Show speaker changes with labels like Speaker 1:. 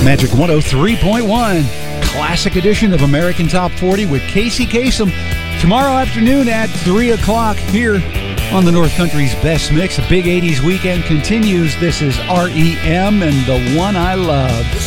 Speaker 1: Magic 103.1, classic edition of American Top 40 with Casey Kasem. Tomorrow afternoon at 3 o'clock here on the North Country's Best Mix. A big 80s weekend continues. This is REM and The One I Love.